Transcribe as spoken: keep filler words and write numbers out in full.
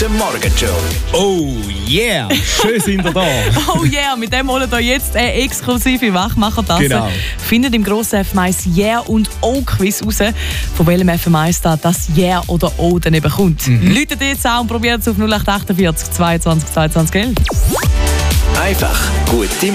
der Morgenshow. Oh yeah, schön sind ihr da. Oh yeah, mit dem holen wir jetzt eine exklusive Wachmachertasse. Genau. Findet im grossen F M eins Yeah und O-Quiz raus, von welchem F M eins da das Yeah oder O dann eben kommt. Mhm. Läutet jetzt an und probiert es auf null acht achtundvierzig zweiundzwanzig zweiundzwanzig elf. Einfach gute